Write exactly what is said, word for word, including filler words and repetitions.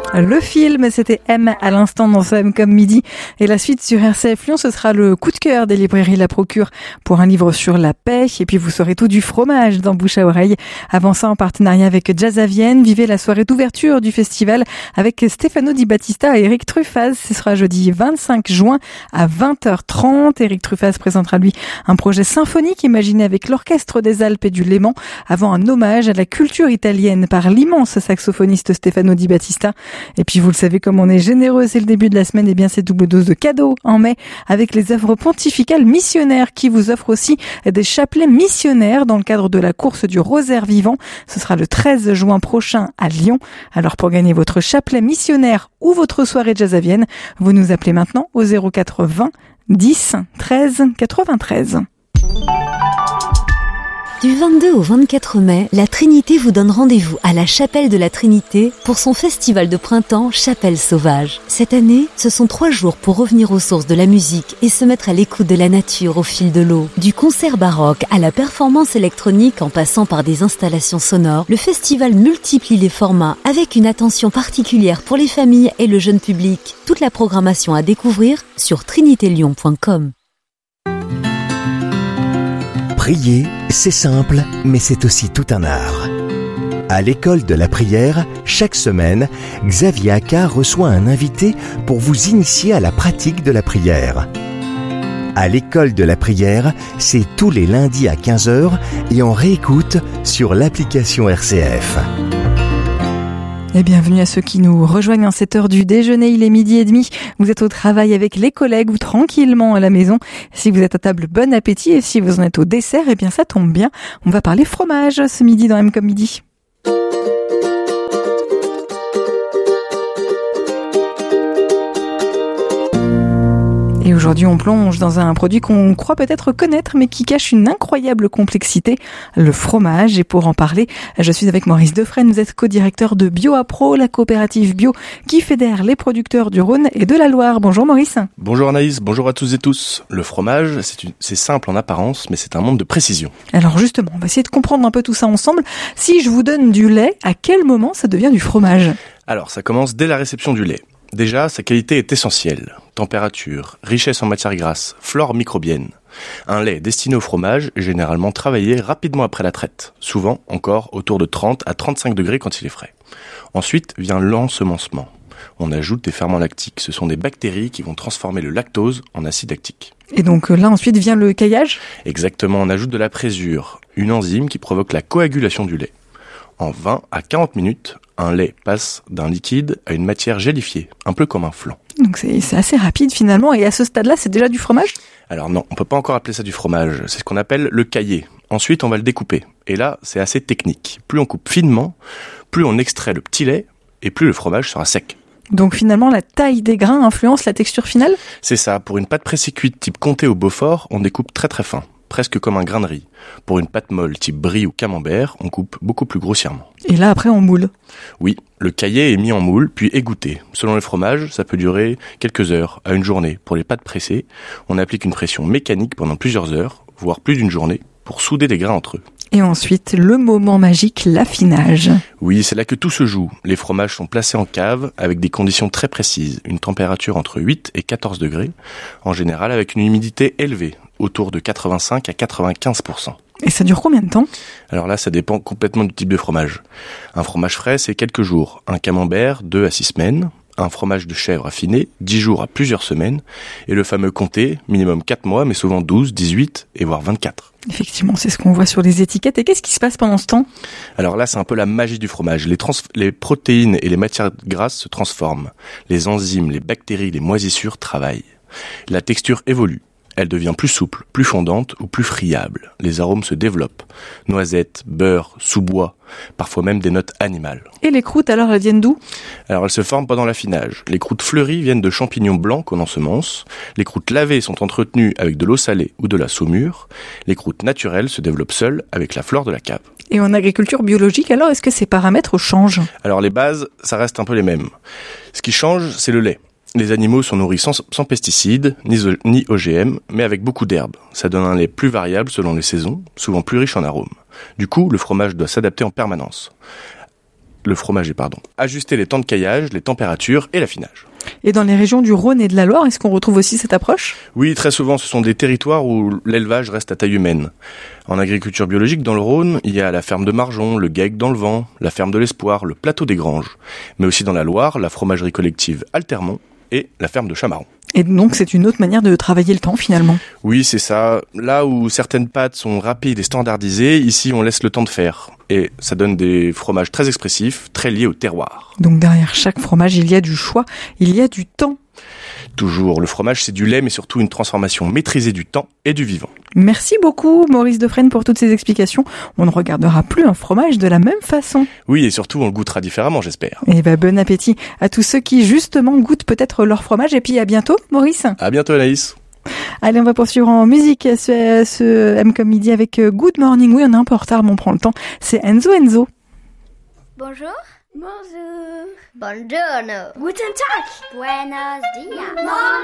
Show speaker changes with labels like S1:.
S1: Le film, c'était M à l'instant dans ce M comme midi. Et la suite sur R C F Lyon, ce sera le coup de cœur des librairies La Procure pour un livre sur la paix. Et puis vous saurez tout du fromage dans Bouche à Oreille. Avant ça, en partenariat avec Jazz à Vienne, vivez la soirée d'ouverture du festival avec Stefano Di Battista et Eric Truffaz. Ce sera jeudi vingt-cinq juin à vingt heures trente. Eric Truffaz présentera lui un projet symphonique imaginé avec l'Orchestre des Alpes et du Léman avant un hommage à la culture italienne par l'immense saxophoniste Stefano Di Battista. Et puis vous le savez, comme on est généreux, c'est le début de la semaine, et bien c'est double dose de cadeaux en mai avec les œuvres pontificales missionnaires qui vous offrent aussi des chapelets missionnaires dans le cadre de la course du rosaire vivant. Ce sera le treize juin prochain à Lyon. Alors pour gagner votre chapelet missionnaire ou votre soirée Jazz à Vienne, vous nous appelez maintenant au zéro quatre vingt dix treize quatre-vingt-treize.
S2: Du vingt-deux au vingt-quatre mai, la Trinité vous donne rendez-vous à la Chapelle de la Trinité pour son festival de printemps Chapelle Sauvage. Cette année, ce sont trois jours pour revenir aux sources de la musique et se mettre à l'écoute de la nature au fil de l'eau. Du concert baroque à la performance électronique en passant par des installations sonores, le festival multiplie les formats avec une attention particulière pour les familles et le jeune public. Toute la programmation à découvrir sur trinité lyon point com.
S3: Prier, c'est simple, mais c'est aussi tout un art. À l'école de la prière, chaque semaine, Xavier Accard reçoit un invité pour vous initier à la pratique de la prière. À l'école de la prière, c'est tous les lundis à quinze heures et en réécoute sur l'application R C F.
S1: Et bienvenue à ceux qui nous rejoignent en cette heure du déjeuner. Il est midi et demi. Vous êtes au travail avec les collègues ou tranquillement à la maison. Si vous êtes à table, bon appétit. Et si vous en êtes au dessert, eh bien ça tombe bien. On va parler fromage ce midi dans M comme midi. Et aujourd'hui, on plonge dans un produit qu'on croit peut-être connaître, mais qui cache une incroyable complexité, le fromage. Et pour en parler, je suis avec Maurice Defresne. Vous êtes co-directeur de BioApro, la coopérative bio qui fédère les producteurs du Rhône et de la Loire. Bonjour Maurice.
S4: Bonjour Anaïs, bonjour à tous et tous. Le fromage, c'est, une, c'est simple en apparence, mais c'est un monde de précision.
S1: Alors justement, on va essayer de comprendre un peu tout ça ensemble. Si je vous donne du lait, à quel moment ça devient du fromage ?
S4: Alors, ça commence dès la réception du lait. Déjà, sa qualité est essentielle. Température, richesse en matières grasses, flore microbienne. Un lait destiné au fromage est généralement travaillé rapidement après la traite, souvent encore autour de trente à trente-cinq degrés quand il est frais. Ensuite vient l'ensemencement. On ajoute des ferments lactiques. Ce sont des bactéries qui vont transformer le lactose en acide lactique.
S1: Et donc là, ensuite vient le caillage ?
S4: Exactement, on ajoute de la présure, une enzyme qui provoque la coagulation du lait. En vingt à quarante minutes, un lait passe d'un liquide à une matière gélifiée, un peu comme un flan.
S1: Donc c'est, c'est assez rapide finalement, et à ce stade-là, c'est déjà du fromage ?
S4: Alors non, on peut pas encore appeler ça du fromage, c'est ce qu'on appelle le caillé. Ensuite, on va le découper. Et là, c'est assez technique. Plus on coupe finement, plus on extrait le petit lait, et plus le fromage sera sec.
S1: Donc finalement, la taille des grains influence la texture finale ?
S4: C'est ça, pour une pâte pressée cuite type comté au Beaufort, on découpe très très fin, presque comme un grain de riz. Pour une pâte molle type brie ou camembert, on coupe beaucoup plus grossièrement.
S1: Et là, après, on moule ?
S4: Oui, le caillé est mis en moule, puis égoutté. Selon le fromage, ça peut durer quelques heures à une journée. Pour les pâtes pressées, on applique une pression mécanique pendant plusieurs heures, voire plus d'une journée, pour souder les grains entre eux.
S1: Et ensuite, le moment magique, l'affinage.
S4: Oui, c'est là que tout se joue. Les fromages sont placés en cave avec des conditions très précises. Une température entre huit et quatorze degrés, en général avec une humidité élevée, autour de quatre-vingt-cinq à quatre-vingt-quinze pour cent.
S1: Et ça dure combien de temps ?
S4: Alors là, ça dépend complètement du type de fromage. Un fromage frais, c'est quelques jours. Un camembert, deux à six semaines. Un fromage de chèvre affiné, dix jours à plusieurs semaines. Et le fameux comté, minimum quatre mois, mais souvent douze, dix-huit et voire vingt-quatre.
S1: Effectivement, c'est ce qu'on voit sur les étiquettes. Et qu'est-ce qui se passe pendant ce temps ?
S4: Alors là, c'est un peu la magie du fromage. Les, trans- les protéines et les matières grasses se transforment. Les enzymes, les bactéries, les moisissures travaillent. La texture évolue. Elle devient plus souple, plus fondante ou plus friable. Les arômes se développent. Noisettes, beurre, sous-bois, parfois même des notes animales.
S1: Et les croûtes, alors, elles viennent d'où ?
S4: Alors elles se forment pendant l'affinage. Les croûtes fleuries viennent de champignons blancs qu'on ensemence. Les croûtes lavées sont entretenues avec de l'eau salée ou de la saumure. Les croûtes naturelles se développent seules avec la flore de la cave.
S1: Et en agriculture biologique, alors, est-ce que ces paramètres changent ?
S4: Alors les bases, ça reste un peu les mêmes. Ce qui change, c'est le lait. Les animaux sont nourris sans, sans pesticides, ni, ni O G M, mais avec beaucoup d'herbes. Ça donne un lait plus variable selon les saisons, souvent plus riche en arômes. Du coup, le fromage doit s'adapter en permanence. le fromager, pardon. Ajuster les temps de caillage, les températures et l'affinage.
S1: Et dans les régions du Rhône et de la Loire, est-ce qu'on retrouve aussi cette approche ?
S4: Oui, très souvent, ce sont des territoires où l'élevage reste à taille humaine. En agriculture biologique, dans le Rhône, il y a la ferme de Marjon, le Geig dans le Vent, la ferme de l'Espoir, le plateau des Granges. Mais aussi dans la Loire, la fromagerie collective Altermont et la ferme de Chamaron.
S1: Et donc, c'est une autre manière de travailler le temps, finalement.
S4: Oui, c'est ça. Là où certaines pâtes sont rapides et standardisées, ici, on laisse le temps de faire. Et ça donne des fromages très expressifs, très liés au terroir.
S1: Donc, derrière chaque fromage, il y a du choix, il y a du temps.
S4: Toujours, le fromage, c'est du lait, mais surtout une transformation maîtrisée du temps et du vivant.
S1: Merci beaucoup, Maurice Defresne, pour toutes ces explications. On ne regardera plus un fromage de la même façon.
S4: Oui, et surtout, on le goûtera différemment, j'espère.
S1: Et ben, bon appétit à tous ceux qui, justement, goûtent peut-être leur fromage. Et puis, à bientôt, Maurice.
S4: À bientôt, Anaïs.
S1: Allez, on va poursuivre en musique ce, ce M comme midi avec Good Morning. Oui, on est un peu en retard, mais on prend le temps. C'est Enzo Enzo.
S5: Bonjour. Bonjour. Buongiorno. Guten Tag. Buenos dias.